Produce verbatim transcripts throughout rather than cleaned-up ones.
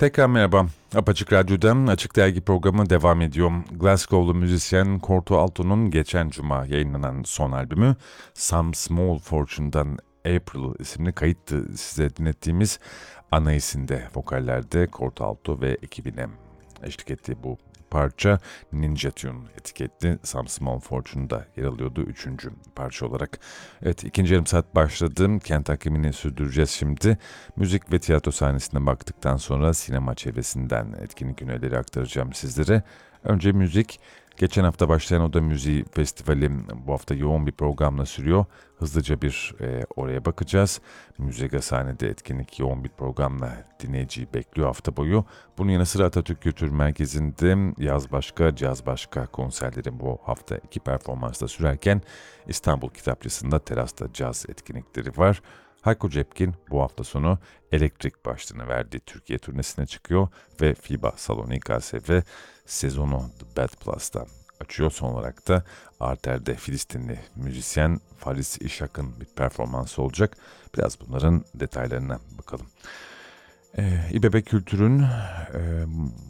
Tekrar merhaba. Apaçık Radyo'da Açık Dergi programı devam ediyor. Glasgow'lu müzisyen Corto Alto'nun geçen cuma yayınlanan son albümü Some Small Fortune'dan April isimli kayıttı size dinlettiğimiz Anais'inde vokallerde Corto Alto ve ekibine eşlik ettiği bu parça Ninja Tune etiketli Some Small Fortune'da yer alıyordu üçüncü parça olarak. Evet, ikinci yarım saat başladı. Kent takvimini sürdüreceğiz şimdi. Müzik ve tiyatro sahnesine baktıktan sonra sinema çevresinden etkinlik üyeleri aktaracağım sizlere. Önce müzik. Geçen hafta başlayan Oda Müziği Festivali bu hafta yoğun bir programla sürüyor. Hızlıca bir e, oraya bakacağız. Müzik sahnede etkinlik yoğun bir programla dinleyiciyi bekliyor hafta boyu. Bunun yanı sıra Atatürk Kültür Merkezi'nde Yaz Başka, Caz Başka konserleri bu hafta iki performansla sürerken İstanbul Kitapçısı'nda terasta caz etkinlikleri var. Hayko Cepkin bu hafta sonu Elektrik başlığını verdiği Türkiye turnesine çıkıyor ve FIBA Salonu İ K S V sezonu The Bad Plus'ta açıyor. Son olarak da Arter'de Filistinli müzisyen Faris İşak'ın bir performansı olacak. Biraz bunların detaylarına bakalım. Ee, İBB Kültür'ün e,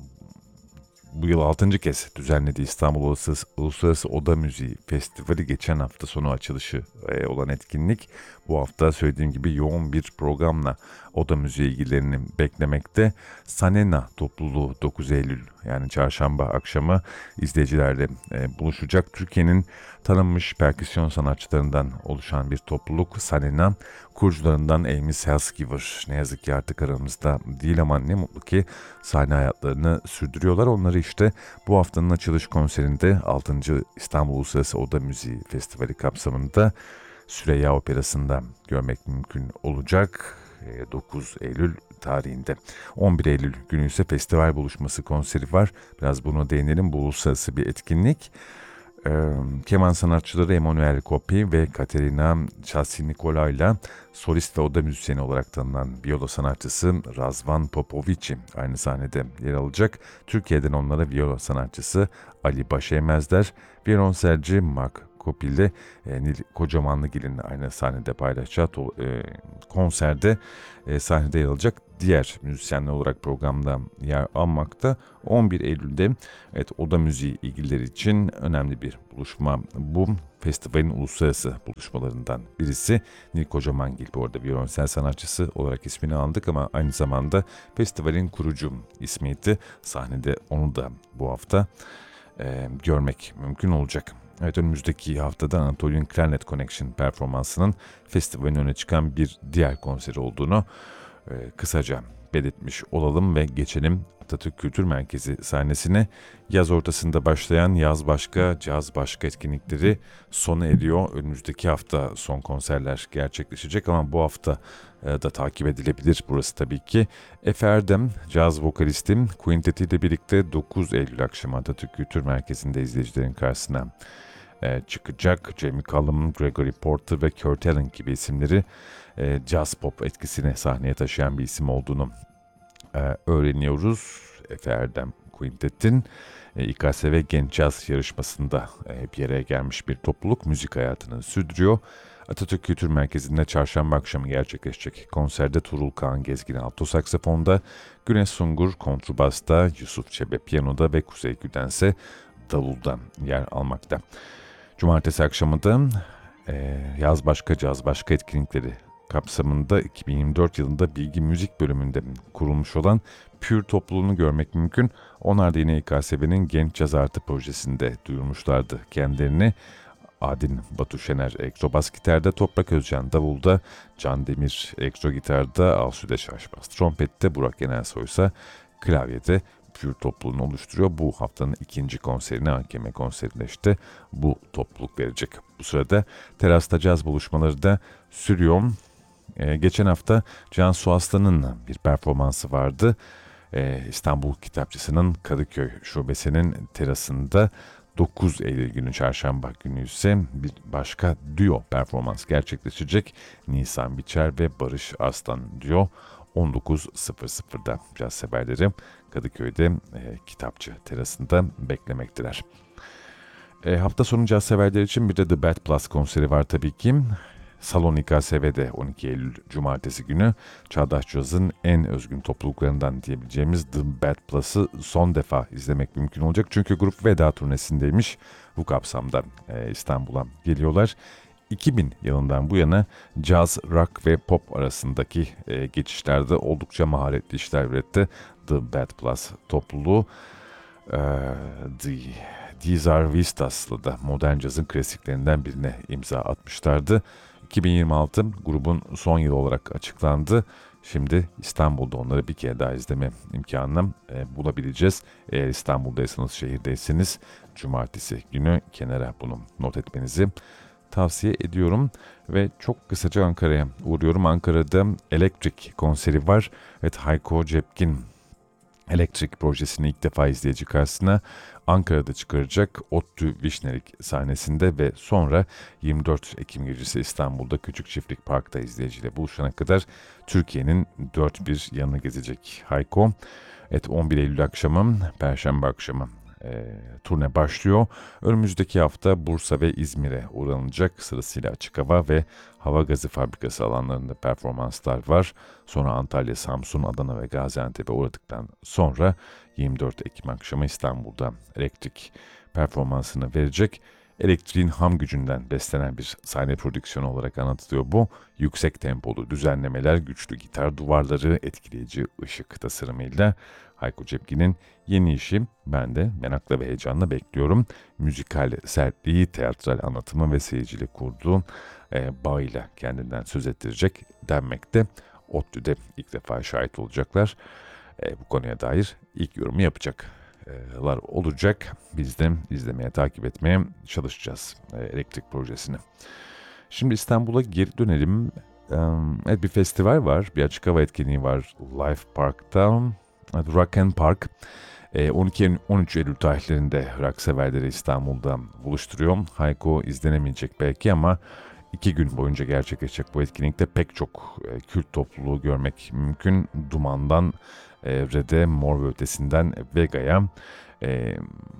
bu yıl altıncı kez düzenlediği İstanbul Uluslararası, Uluslararası Oda Müziği Festivali geçen hafta sonu açılışı e, olan etkinlik. Bu hafta söylediğim gibi yoğun bir programla oda müziği ilgilerini beklemekte. Sanena topluluğu dokuz Eylül yani çarşamba akşamı izleyicilerle e, buluşacak. Türkiye'nin tanınmış perküsyon sanatçılarından oluşan bir topluluk Sanena. Kurucularından Amy Salzgiver ne yazık ki artık aramızda değil ama ne mutlu ki sahne hayatlarını sürdürüyorlar. Onları işte bu haftanın açılış konserinde altıncı İstanbul Uluslararası Oda Müziği Festivali kapsamında Süreyya Operası'nda görmek mümkün olacak dokuz Eylül tarihinde. on bir Eylül günü ise festival buluşması konseri var. Biraz buna değinelim. Bu uluslararası bir etkinlik. Ee, keman sanatçıları Emanuel Kopi ve Katerina Chasinicola ile solist ve oda müzisyeni olarak tanınan viola sanatçısı Razvan Popovici aynı sahnede yer alacak. Türkiye'den onlara viola sanatçısı Ali Başeymezler, violonselci Mark Kopi ile e, Nil Kocamanlıgil'in aynı sahnede paylaşacağı to, e, konserde e, sahnede yer alacak. Diğer müzisyenler olarak programda yer almakta. on bir Eylül'de evet, oda müziği ilgileri için önemli bir buluşma. Bu festivalin uluslararası buluşmalarından birisi. Nil Kocamangil bu arada violonsel sanatçısı olarak ismini aldık ama aynı zamanda festivalin kurucu ismiydi. Sahnede onu da bu hafta e, görmek mümkün olacak. Evet, önümüzdeki haftada Anatolian Clarinet Connection performansının festivalin öne çıkan bir diğer konseri olduğunu e, kısaca belirtmiş olalım ve geçelim Atatürk Kültür Merkezi sahnesine. Yaz ortasında başlayan Yaz Başka, Caz Başka etkinlikleri sona eriyor. Önümüzdeki hafta son konserler gerçekleşecek ama bu hafta e, da takip edilebilir burası tabii ki. Efe Erdem, caz vokalistim, quintetiyle birlikte dokuz Eylül akşamı Atatürk Kültür Merkezi'nde izleyicilerin karşısına e, çıkacak. Jamie Cullum, Gregory Porter ve Kurt Allen gibi isimleri e, jazz pop etkisini sahneye taşıyan bir isim olduğunu e, öğreniyoruz. Efe Erdem Quintet'in e, İ K S V Genç Caz yarışmasında e, bir yere gelmiş bir topluluk müzik hayatını sürdürüyor. Atatürk Kültür Merkezi'nde çarşamba akşamı gerçekleşecek konserde Tuğrul Kağan Gezgin alto saksafonda, Güneş Sungur kontrbasta, Yusuf Çebe piyanoda ve Kuzey Güdense davulda yer almakta. Cumartesi akşamı da e, Yaz Başka Caz Başka etkinlikleri kapsamında iki bin yirmi dört yılında Bilgi Müzik bölümünde kurulmuş olan Pür topluluğunu görmek mümkün. Onlar da yine İ K S V'nin Genç Caz Artı projesinde duyurmuşlardı kendilerini. Adin Batu Şener elektro bas gitarda, Toprak Özcan davulda, Can Demir elektro gitarda, Asude Şaşmaz trompette, Burak Genelsoy ise klavyede Pür topluluğunu oluşturuyor. Bu haftanın ikinci konserini A K M konserinde işte bu topluluk verecek. Bu sırada terasta caz buluşmaları da sürüyor. Ee, geçen hafta Cansu Aslan'ın bir performansı vardı. Ee, İstanbul Kitapçısı'nın Kadıköy Şubesi'nin terasında dokuz Eylül günü çarşamba günü ise bir başka duo performans gerçekleşecek. Nisan Biçer ve Barış Arslan duo on dokuz sıfır sıfırda caz severleri Kadıköy'de e, Kitapçı terasında beklemekteler. E, hafta sonu caz severler için bir de The Bad Plus konseri var tabii ki. Salonika Seve'de on iki Eylül Cumartesi günü Çağdaş Caz'ın en özgün topluluklarından diyebileceğimiz The Bad Plus'ı son defa izlemek mümkün olacak. Çünkü grup veda turnesindeymiş. Bu kapsamda e, İstanbul'a geliyorlar. iki bin yılından bu yana caz, rock ve pop arasındaki e, geçişlerde oldukça maharetli işler üretti. The Bad Plus topluluğu e, The These Are Vistas'la da modern cazın klasiklerinden birine imza atmışlardı. iki bin yirmi altı grubun son yılı olarak açıklandı. Şimdi İstanbul'da onları bir kere daha izleme imkanını e, bulabileceğiz. Eğer İstanbul'daysanız, şehirdeyseniz Cumartesi günü kenara bunu not etmenizi tavsiye ediyorum. Ve çok kısaca Ankara'ya uğruyorum. Ankara'da Electric konseri var. Evet, Hayko Cepkin Electric projesini ilk defa izleyici karşısına Ankara'da çıkaracak ODTÜ Vişnerik sahnesinde ve sonra yirmi dört Ekim gecesi İstanbul'da Küçük Çiftlik Park'ta izleyiciyle buluşana kadar Türkiye'nin dört bir yanını gezecek Hayko. Evet, on bir Eylül akşamı, Perşembe akşamı e, turne başlıyor. Önümüzdeki hafta Bursa ve İzmir'e uğranacak, sırasıyla açık hava ve hava gazı fabrikası alanlarında performanslar var. Sonra Antalya, Samsun, Adana ve Gaziantep'e uğradıktan sonra yirmi dört Ekim akşamı İstanbul'da elektrik performansını verecek. Elektriğin ham gücünden beslenen bir sahne prodüksiyonu olarak anlatılıyor bu. Yüksek tempolu düzenlemeler, güçlü gitar duvarları, etkileyici ışık tasarımıyla Hayko Cepkin'in yeni işi. Ben de merakla ve heyecanla bekliyorum. Müzikal sertliği, teatral anlatımı ve seyirciyle kurduğu e, bağıyla kendinden söz ettirecek denmekte. ODTÜ'de ilk defa şahit olacaklar. E, bu konuya dair ilk yorumu yapacaklar olacak. Biz de izlemeye, takip etmeye çalışacağız e, elektrik projesini. Şimdi İstanbul'a geri dönelim. E, evet, bir festival var, bir açık hava etkinliği var Life Park'ta. Rock and Park. on iki on üç Eylül tarihlerinde rock severleri İstanbul'da buluşturuyor. Hayko izlenemeyecek belki ama iki gün boyunca gerçekleşecek bu etkinlikte pek çok e, kült topluluğu görmek mümkün. Duman'dan Evre'de, Mor ve Ötesi'nden Vega'ya e,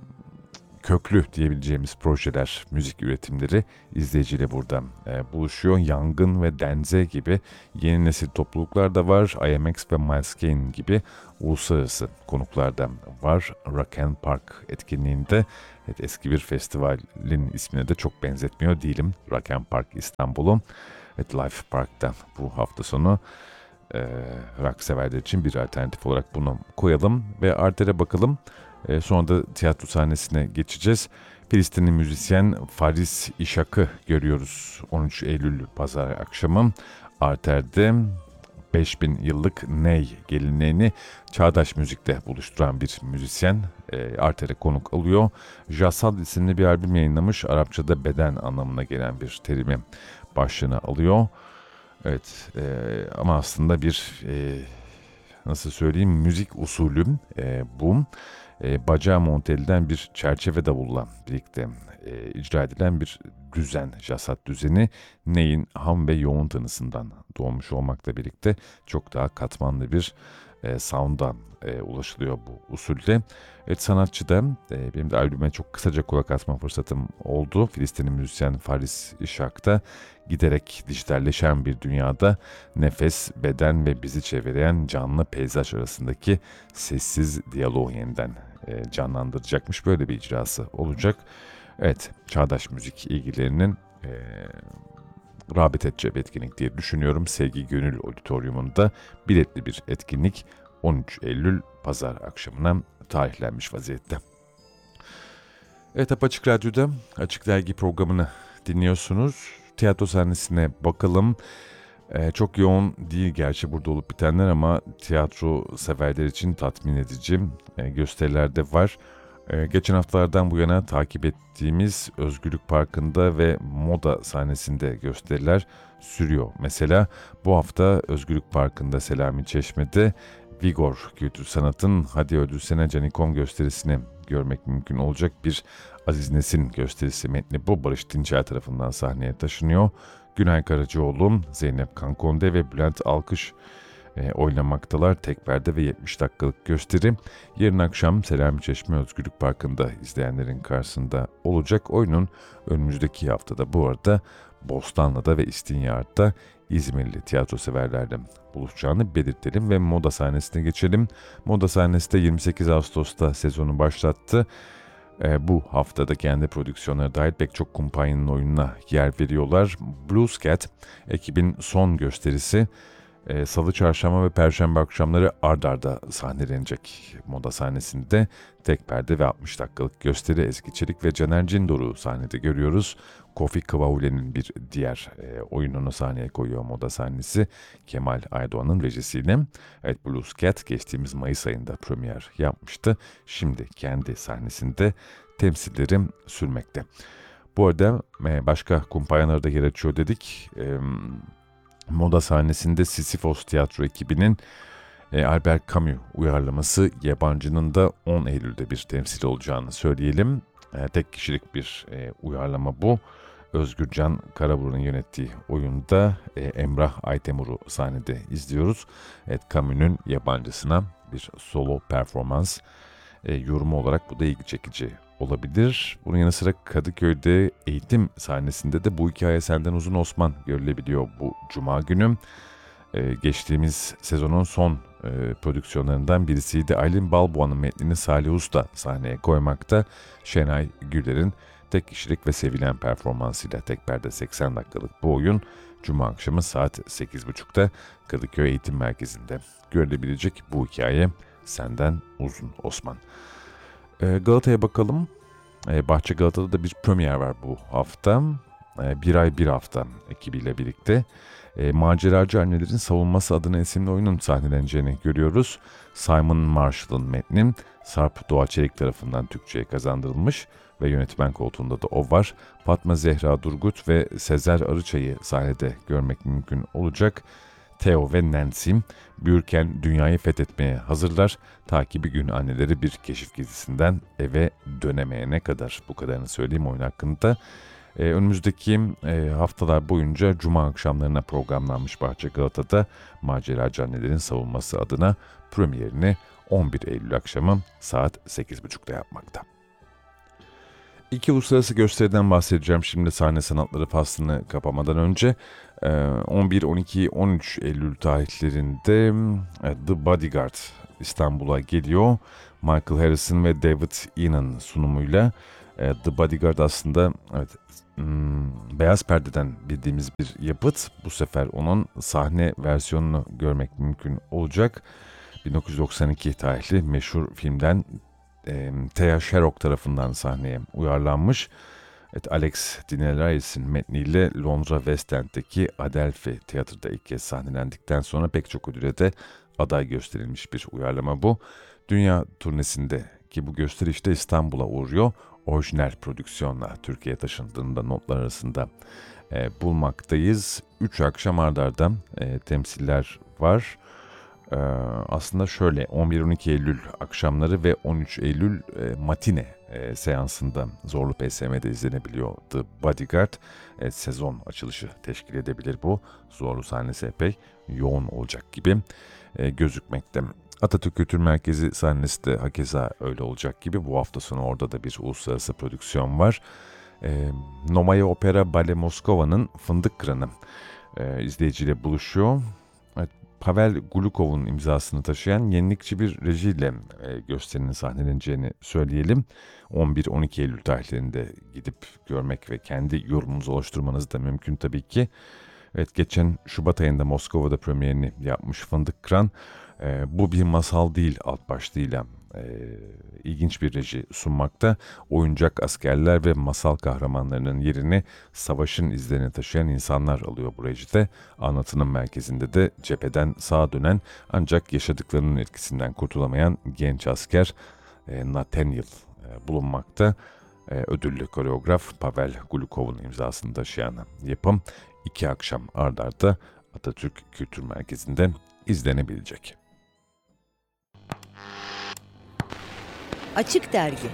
köklü diyebileceğimiz projeler, müzik üretimleri izleyiciyle burada e, buluşuyor. Yangın ve Denze gibi yeni nesil topluluklar da var. I M X ve Miles Kane gibi uluslararası konuklar da var. Rock and Park etkinliğinde. Evet, eski bir festivalin ismine de çok benzetmiyor değilim. Rock and Park İstanbul'un. Evet, Life Park'ta bu hafta sonu e, rock severler için bir alternatif olarak bunu koyalım ve artere bakalım. E, sonra da tiyatro sahnesine geçeceğiz. Filistinli müzisyen Faris İşak'ı görüyoruz on üç Eylül Pazar akşamı. Arter'de beş bin yıllık Ney geleneğini çağdaş müzikle buluşturan bir müzisyen e, Arter'e konuk alıyor. Jasad isimli bir albüm yayınlamış. Arapçada beden anlamına gelen bir terimi başlığına alıyor. Evet, e, ama aslında bir e, nasıl söyleyeyim, müzik usulü e, bu. E, bacağı monte edilen bir çerçeve davulla birlikte e, icra edilen bir düzen, jasat düzeni Ney'in ham ve yoğun tanısından doğmuş olmakla birlikte çok daha katmanlı bir e, sound'a e, ulaşılıyor bu usulde. Evet, sanatçı da e, benim de albüme çok kısaca kulak asma fırsatım oldu. Filistinli müzisyen Faris İşak da giderek dijitalleşen bir dünyada nefes, beden ve bizi çeviren canlı peyzaj arasındaki sessiz diyaloğu yeniden e, canlandıracakmış. Böyle bir icrası olacak. Evet, çağdaş müzik ilgilerinin e, rağbet edeceği bir etkinlik diye düşünüyorum. Sevgi Gönül Auditorium'unda biletli bir etkinlik on üç Eylül Pazar akşamına tarihlenmiş vaziyette. Evet, Apaçık Radyo'da Açık Dergi programını dinliyorsunuz. Tiyatro sahnesine bakalım. Ee, çok yoğun değil gerçi burada olup bitenler ama tiyatro severler için tatmin edici e, gösteriler de var. Ee, geçen haftalardan bu yana takip ettiğimiz Özgürlük Parkı'nda ve Moda sahnesinde gösteriler sürüyor. Mesela bu hafta Özgürlük Parkı'nda Selami Çeşme'de Vigor Kültür Sanat'ın Hadi Öldürsene Canikom gösterisini görmek mümkün olacak. Bir Aziz Nesin gösterisi metni bu. Barış Dinçer tarafından sahneye taşınıyor. Günay Karacaoğlu, Zeynep Kankonde ve Bülent Alkış e, oynamaktalar. Tek perde ve yetmiş dakikalık gösteri. Yarın akşam Selami Çeşme Özgürlük Parkı'nda izleyenlerin karşısında olacak. Oyunun önümüzdeki haftada bu arada Bostanlı'da ve İstinyar'da İzmirli tiyatro severlerle buluşacağını belirtelim ve moda sahnesine geçelim. Moda sahnesi de yirmi sekiz Ağustos'ta sezonu başlattı. E, bu haftada kendi prodüksiyonları dahil pek çok kumpanyanın oyununa yer veriyorlar. Blues Cat ekibin son gösterisi. E, Salı, Çarşamba ve Perşembe akşamları ard arda sahnelenecek moda sahnesinde. Tek perde ve altmış dakikalık gösteri. Ezgi Çelik ve Caner Cindor'u sahnede görüyoruz. Kofi Kıvavule'nin bir diğer e, oyununu sahneye koyuyor moda sahnesi. Kemal Aydoğan'ın rejisiyle. Evet, Blues Cat geçtiğimiz Mayıs ayında premier yapmıştı. Şimdi kendi sahnesinde temsilleri sürmekte. Bu arada e, başka kumpanyaları da yer açıyor dedik. E, Moda sahnesinde Sisyphos tiyatro ekibinin e, Albert Camus uyarlaması Yabancı'nın da on Eylül'de bir temsil olacağını söyleyelim. E, tek kişilik bir e, uyarlama bu. Özgürcan Karaburun'un yönettiği oyunda e, Emrah Aytemur'u sahnede izliyoruz. Evet, Camus'un Yabancısına bir solo performans e, yorumu olarak bu da ilgi çekici olabilir. Bunun yanı sıra Kadıköy'de eğitim sahnesinde de Bu Hikaye Senden Uzun Osman görülebiliyor bu cuma günü. Ee, geçtiğimiz sezonun son e, prodüksiyonlarından birisiydi. Aylin Balboğa'nın metnini Salih Usta sahneye koymakta. Şenay Güler'in tek kişilik ve sevilen performansıyla tek perde seksen dakikalık bu oyun cuma akşamı saat sekiz buçukta Kadıköy Eğitim Merkezi'nde görülebilecek. Bu hikaye Senden Uzun Osman. Ee, Galata'ya bakalım. Ee, Bahçe Galata'da da bir premier var bu hafta. Ee, bir ay bir hafta ekibiyle birlikte. Ee, Maceracı Annelerin Savunması adına isimli oyunun sahneleneceğini görüyoruz. Simon Marshall'ın metni Sarp Doğa Çelik tarafından Türkçe'ye kazandırılmış ve yönetmen koltuğunda da o var. Fatma Zehra Durgut ve Sezer Arıçay'ı sahnede görmek mümkün olacak. Theo ve Nancy büyürken dünyayı fethetmeye hazırlar. Ta ki bir gün anneleri bir keşif gezisinden eve dönemeyene kadar. Bu kadarını söyleyeyim oyun hakkında. Ee, önümüzdeki e, haftalar boyunca cuma akşamlarına programlanmış Bahçe Galata'da Maceracı Annelerin Savunması adına premierini on bir Eylül akşamı saat sekiz buçukta yapmakta. İki uluslararası gösteriden bahsedeceğim şimdi sahne sanatları faslını kapamadan önce. on bir, on iki, on üç Eylül tarihlerinde The Bodyguard İstanbul'a geliyor. Michael Harrison ve David Enan sunumuyla. The Bodyguard aslında evet, hmm, Beyaz Perde'den bildiğimiz bir yapıt. Bu sefer onun sahne versiyonunu görmek mümkün olacak. bin dokuz yüz doksan iki tarihli meşhur filmden e, Thea Sherrock tarafından sahneye uyarlanmış. Evet, Alex Dinelaris'in metniyle Londra West End'deki Adelphi Tiyatro'da ilk kez sahnelendikten sonra pek çok ödüle de aday gösterilmiş bir uyarlama bu. Dünya turnesinde ki bu gösteri işte İstanbul'a uğruyor. Orijinal prodüksiyonla Türkiye'ye taşındığında notlar arasında e, bulmaktayız. Üç akşam ard arda e, temsiller var. Ee, aslında şöyle on bir on iki Eylül akşamları ve on üç Eylül e, matine e, seansında Zorlu P S M'de izlenebiliyor The Bodyguard. E, sezon açılışı teşkil edebilir bu. Zorlu sahnesi epey yoğun olacak gibi e, gözükmekte. Atatürk Kültür Merkezi sahnesi de hakeza öyle olacak gibi. Bu hafta sonu orada da bir uluslararası prodüksiyon var. E, Novaya Opera Bale Moskova'nın Fındık Kıranı e, izleyiciyle buluşuyor. Evet, Pavel Glukov'un imzasını taşıyan yenilikçi bir rejiyle e, gösterinin sahneleneceğini söyleyelim. on bir on iki Eylül tarihlerinde gidip görmek ve kendi yorumunuzu oluşturmanız da mümkün tabii ki. Evet, geçen Şubat ayında Moskova'da premierini yapmış Fındık Kıran. E, bu bir masal değil alt başlığıyla e, ilginç bir reji sunmakta. Oyuncak askerler ve masal kahramanlarının yerini savaşın izlerini taşıyan insanlar alıyor bu rejide. Anlatının merkezinde de cepheden sağa dönen ancak yaşadıklarının etkisinden kurtulamayan genç asker e, Nathaniel e, bulunmakta. E, ödüllü koreograf Pavel Glukov'un imzasını taşıyan yapım iki akşam ard arda Atatürk Kültür Merkezi'nde izlenebilecek. Açık Dergi.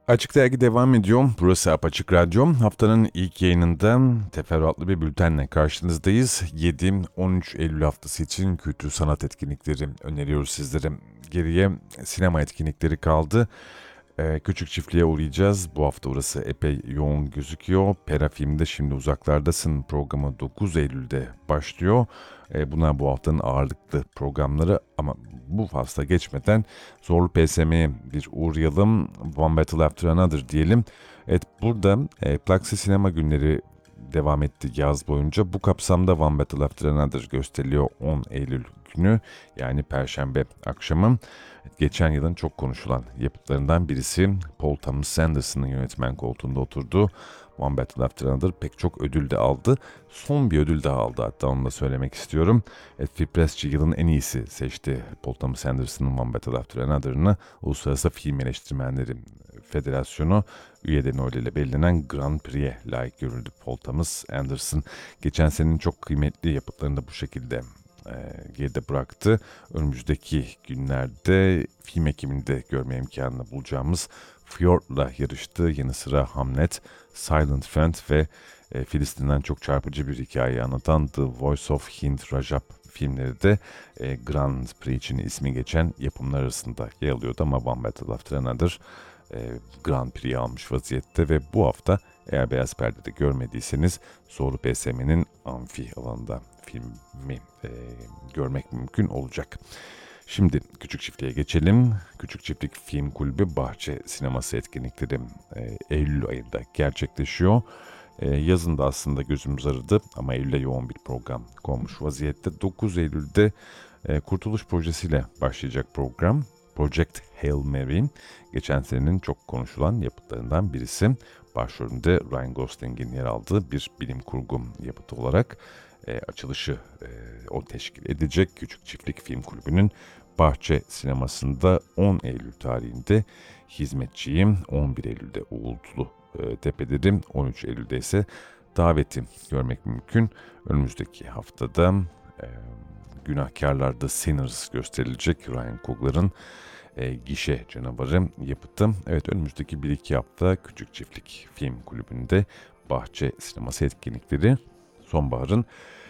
Açık Dergi devam ediyor. Burası Apaçık Radyo. Haftanın ilk yayınında teferruatlı bir bültenle karşınızdayız. yedi on üç Eylül haftası için kültür sanat etkinlikleri öneriyoruz sizlere. Geriye sinema etkinlikleri kaldı. Ee, Küçük Çiftliğe uğrayacağız. Bu hafta orası epey yoğun gözüküyor. Pera Film'de Şimdi Uzaklardasın programı dokuz Eylül'de başlıyor. Ee, bunlar bu haftanın ağırlıklı programları ama bu fasla geçmeden Zorlu P S M'ye bir uğrayalım. One Battle After Another diyelim. Evet, burada e, Plaxi Sinema Günleri devam etti yaz boyunca. Bu kapsamda One Battle After Another gösteriliyor on Eylül günü, yani Perşembe akşamı. Geçen yılın çok konuşulan yapıtlarından birisi, Paul Thomas Anderson'ın yönetmen koltuğunda oturduğu One Battle After Another pek çok ödül de aldı. Son bir ödül daha aldı, hatta onu da söylemek istiyorum. Free Press'ci yılın en iyisi seçti Paul Thomas Anderson'ın One Battle After Another'ını. Uluslararası Film Eleştirmenleri Federasyonu üyelerinin oylarıyla belirlenen Grand Prix'e layık görüldü Paul Thomas Anderson. Geçen senenin çok kıymetli yapıtlarını da bu şekilde e, geride bıraktı. Önümüzdeki günlerde film ekiminde görme imkanını bulacağımız Fjord'la yarıştı. Yanı sıra Hamlet, Silent Friend ve e, Filistin'den çok çarpıcı bir hikaye anlatan The Voice of Hind Rajab filmleri de e, Grand Prix için ismi geçen yapımlar arasında yer alıyordu ama One Battle After Another e, Grand Prix'i almış vaziyette ve bu hafta eğer Beyaz Perde'de görmediyseniz Zorlu P S M'nin amfi alanında filmi e, görmek mümkün olacak. Şimdi Küçük Çiftliğe geçelim. Küçük Çiftlik Film Kulübü Bahçe Sineması etkinlikleri e, Eylül ayında gerçekleşiyor. E, yazın da aslında gözümüz aradı ama Eylül'e yoğun bir program konmuş vaziyette. dokuz Eylül'de e, Kurtuluş Projesi'yle başlayacak program. Project Hail Mary, geçen senenin çok konuşulan yapıtlarından birisi. Başrolünde Ryan Gosling'in yer aldığı bir bilim kurgu yapıtı olarak e, açılışı e, o teşkil edecek. Küçük Çiftlik Film Kulübü'nün Bahçe Sineması'nda on Eylül tarihinde hizmetçiyim, on bir Eylül'de Uğultulu e, Tepe'de, on üç Eylül'de ise daveti görmek mümkün. Önümüzdeki haftada e, Günahkarlar'da Sinners gösterilecek, Ryan Coogler'ın e, gişe canavarı yapıtı. Evet, önümüzdeki bir iki hafta Küçük Çiftlik Film Kulübü'nde Bahçe Sineması etkinlikleri sonbaharın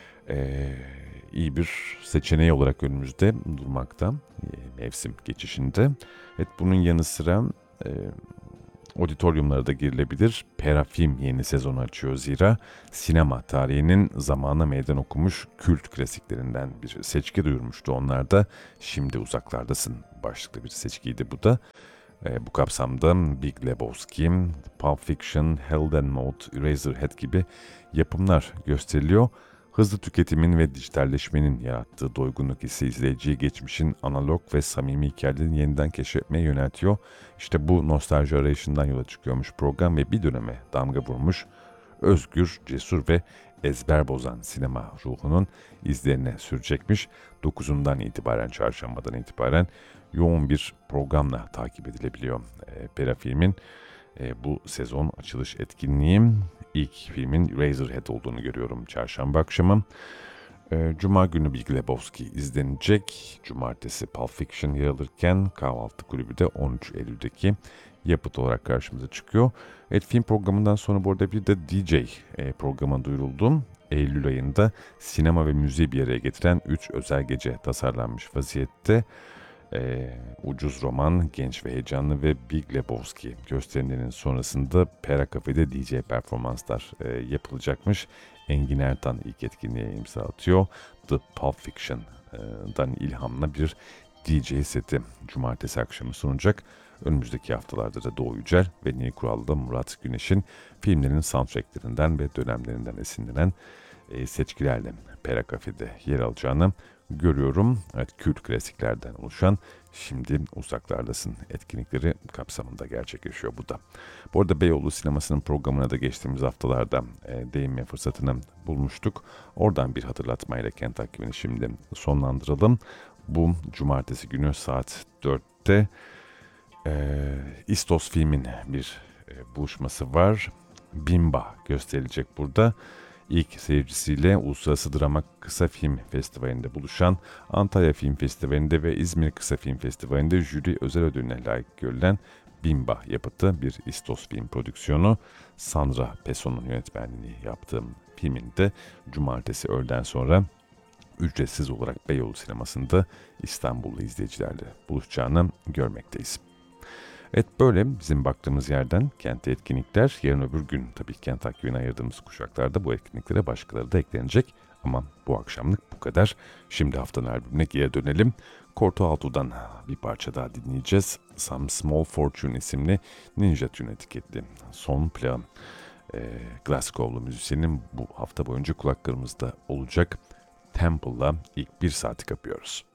e, iyi bir seçeneği olarak önümüzde durmakta e, mevsim geçişinde. Evet, bunun yanı sıra e, auditoriumlara da girilebilir. Pera Film yeni sezonu açıyor zira sinema tarihinin zamana meydan okumuş kült klasiklerinden bir seçki duyurmuştu onlar da. Şimdi Uzaklardasın başlıklı bir seçkiydi bu da. E, bu kapsamda Big Lebowski, Pulp Fiction, Hell and Mode, Eraserhead gibi yapımlar gösteriliyor. Hızlı tüketimin ve dijitalleşmenin yarattığı doygunluk ise izleyiciyi geçmişin analog ve samimi hikayelerini yeniden keşfetmeye yöneltiyor. İşte bu nostalji arayışından yola çıkıyormuş program ve bir döneme damga vurmuş, özgür, cesur ve ezber bozan sinema ruhunun izlerine sürecekmiş. dokuzundan itibaren, çarşambadan itibaren yoğun bir programla takip edilebiliyor e, Pera Film'in e, bu sezon açılış etkinliği. İlk filmin Eraserhead olduğunu görüyorum çarşamba akşamı. E, Cuma günü Big Lebowski izlenecek. Cumartesi Pulp Fiction yer alırken Kahvaltı Kulübü de on üç Eylül'deki yapıt olarak karşımıza çıkıyor. Evet, film programından sonra bu arada bir de D J e, programı duyuruldu. Eylül ayında sinema ve müziği bir araya getiren üç özel gece tasarlanmış vaziyette. Ee, ucuz roman, genç ve heyecanlı ve Big Lebowski gösterimlerinin sonrasında Pera Cafe'de D J performanslar e, yapılacakmış. Engin Ertan ilk etkinliğe imza atıyor. The Pulp Fiction'dan ilhamla bir D J seti cumartesi akşamı sunacak. Önümüzdeki haftalarda da Doğu Yücel ve Nil Kural'da Murat Güneş'in filmlerinin soundtracklerinden ve dönemlerinden esinlenen e, seçkilerle Pera Cafe'de yer alacağını görüyorum. Evet, kült klasiklerden oluşan Şimdi Uzaklardasın etkinlikleri kapsamında gerçekleşiyor bu da. Bu arada Beyoğlu Sineması'nın programına da geçtiğimiz haftalarda e, değinme fırsatını bulmuştuk. Oradan bir hatırlatmayla kent takvimini şimdi sonlandıralım. Bu cumartesi günü saat dörtte e, İstos Film'in bir e, buluşması var. Bimba gösterilecek burada. İlk seyircisiyle Uluslararası Drama Kısa Film Festivali'nde buluşan, Antalya Film Festivali'nde ve İzmir Kısa Film Festivali'nde jüri özel ödülüne layık görülen Bimba yapıtı bir İstos film prodüksiyonu. Sandra Pesso'nun yönetmenliğini yaptığım filmin de cumartesi öğleden sonra ücretsiz olarak Beyoğlu sinemasında İstanbullu izleyicilerle buluşacağını görmekteyiz. Evet, böyle bizim baktığımız yerden kente etkinlikler. Yarın öbür gün tabii kent takvimine ayırdığımız kuşaklarda bu etkinliklere başkaları da eklenecek. Ama bu akşamlık bu kadar. Şimdi haftanın albümüne geri dönelim. Corto Alto'dan bir parça daha dinleyeceğiz. Some Small Fortune isimli Ninja Tune etiketli son plağın. E, Glasgow'lu müzisyenin bu hafta boyunca kulaklarımızda olacak. Temple'la ilk bir saati kapıyoruz.